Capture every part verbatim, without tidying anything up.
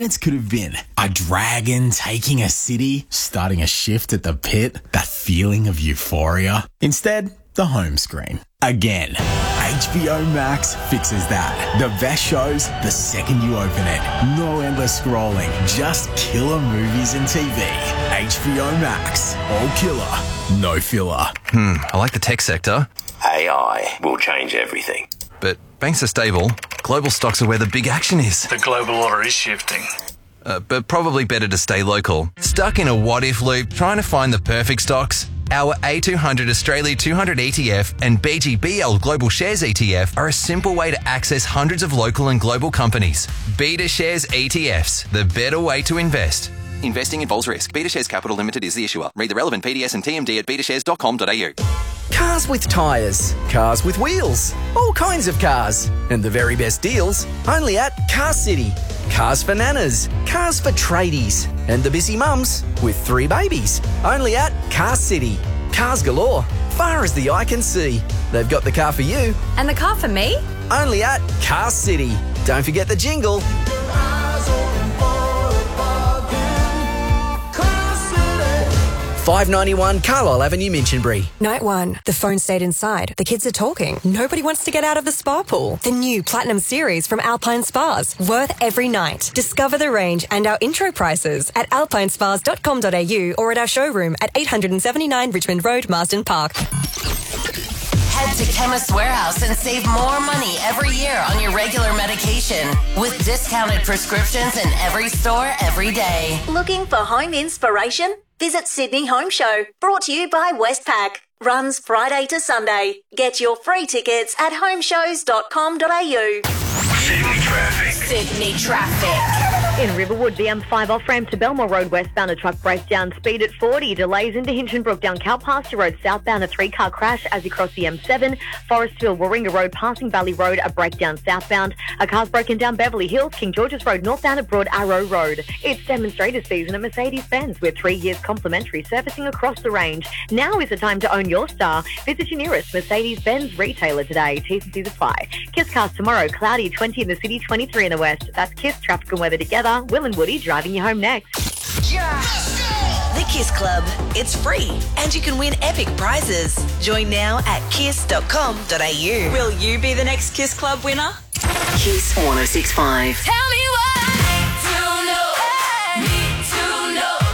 minutes could have been a dragon taking a city, starting a shift at the pit, that feeling of euphoria. Instead, the home screen. Again, H B O Max fixes that. The best shows the second you open it. No endless scrolling, just killer movies and T V. H B O Max. All killer, no filler. Hmm, I like the tech sector. A I will change everything. But banks are stable. Global stocks are where the big action is. The global order is shifting. Uh, but probably better to stay local. Stuck in a what-if loop trying to find the perfect stocks? Our A two hundred Australia two hundred E T F and B G B L Global Shares E T F are a simple way to access hundreds of local and global companies. Beta Shares E T Fs, the better way to invest. Investing involves risk. Beta Shares Capital Limited is the issuer. Read the relevant P D S and T M D at beta shares dot com dot a u. Cars with tyres, cars with wheels, all kinds of cars. And the very best deals, only at Car City. Cars for nanas, cars for tradies, and the busy mums with three babies. Only at Car City. Cars galore, far as the eye can see. They've got the car for you. And the car for me? Only at Car City. Don't forget the jingle. five ninety-one Carlisle Avenue, Minchinbury. Night one. The phone stayed inside. The kids are talking. Nobody wants to get out of the spa pool. The new Platinum Series from Alpine Spas. Worth every night. Discover the range and our intro prices at alpine spas dot com dot a u or at our showroom at eight seventy-nine Richmond Road, Marsden Park. Head to Chemist Warehouse and save more money every year on your regular medication with discounted prescriptions in every store every day. Looking for home inspiration? Visit Sydney Home Show, brought to you by Westpac. Runs Friday to Sunday. Get your free tickets at home shows dot com dot a u. Sydney traffic. Sydney traffic. In Riverwood, the M five off-ramp to Belmore Road westbound, a truck breaks down speed at forty. Delays into Hinchinbrook down Cowpasture Road southbound, a three-car crash as you cross the M seven. Forestville, Warringah Road passing Valley Road, a breakdown southbound. A car's broken down Beverly Hills, King George's Road northbound at Broad Arrow Road. It's demonstrator season at Mercedes-Benz with three years complimentary servicing across the range. Now is the time to own your star. Visit your nearest Mercedes-Benz retailer today. T's and C's apply. Kiss cars tomorrow, cloudy, twenty in the city, twenty-three in the west. That's Kiss traffic and weather together. Will and Woody driving you home next. Yeah. The Kiss Club. It's free and you can win epic prizes. Join now at kiss dot com dot a u. Will you be the next Kiss Club winner? Kiss one oh six point five. Tell me why. To know. Need to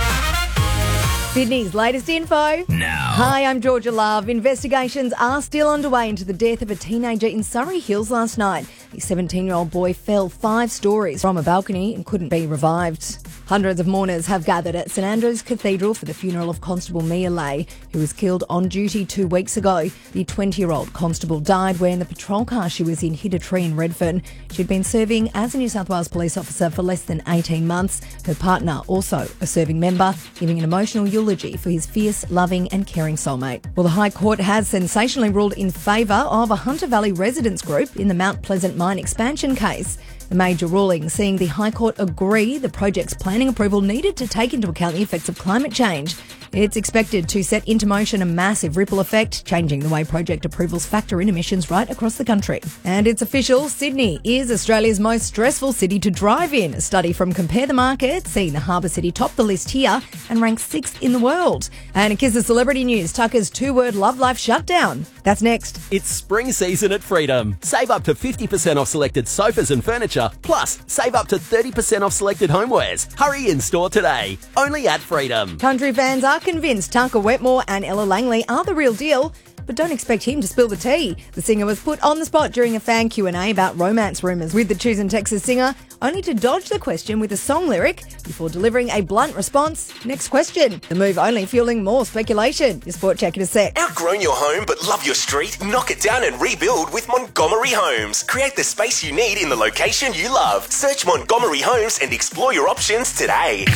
know. Sydney's latest info. Now. Hi, I'm Georgia Love. Investigations are still underway into the death of a teenager in Surrey Hills last night. The seventeen-year-old boy fell five stories from a balcony and couldn't be revived. Hundreds of mourners have gathered at St Andrew's Cathedral for the funeral of Constable Mia Lay, who was killed on duty two weeks ago. The twenty-year-old constable died when the patrol car she was in hit a tree in Redfern. She'd been serving as a New South Wales police officer for less than eighteen months. Her partner, also a serving member, giving an emotional eulogy for his fierce, loving and caring soulmate. Well, the High Court has sensationally ruled in favour of a Hunter Valley residents group in the Mount Pleasant mine expansion case. The major ruling seeing the High Court agree the project's planning approval needed to take into account the effects of climate change. It's expected to set into motion a massive ripple effect, changing the way project approvals factor in emissions right across the country. And it's official, Sydney is Australia's most stressful city to drive in. A study from Compare the Market seeing the harbour city top the list here and ranks sixth in the world. And a kiss of celebrity news, Tucker's two-word love life shutdown. That's next. It's spring season at Freedom. Save up to fifty percent off selected sofas and furniture, plus save up to thirty percent off selected homewares. Hurry in store today. Only at Freedom. Country fans are convinced Tucker Wetmore and Ella Langley are the real deal, but don't expect him to spill the tea. The singer was put on the spot during a fan Q and A about romance rumours with the Choosing Texas singer, only to dodge the question with a song lyric before delivering a blunt response. Next question. The move only fueling more speculation. Your Sport Check in a sec. Outgrown your home but love your street? Knock it down and rebuild with Montgomery Homes. Create the space you need in the location you love. Search Montgomery Homes and explore your options today.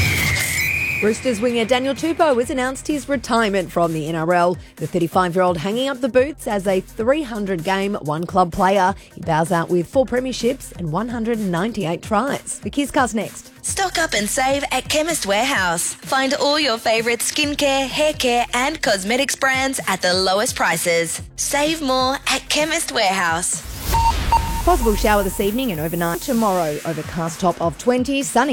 Roosters winger Daniel Tupou has announced his retirement from the N R L. The thirty-five-year-old hanging up the boots as a three hundred game one-club player. He bows out with four premierships and one hundred ninety-eight tries. The Kisscast next. Stock up and save at Chemist Warehouse. Find all your favourite skincare, hair care and cosmetics brands at the lowest prices. Save more at Chemist Warehouse. Possible shower this evening and overnight. Tomorrow, overcast top of twenty, sunny.